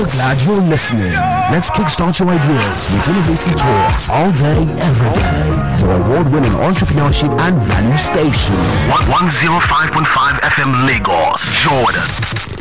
so glad you're listening. Let's kickstart your ideas with innovative talks all day, every day. Your award-winning entrepreneurship and value station. 105.5 FM Lagos, Jordan.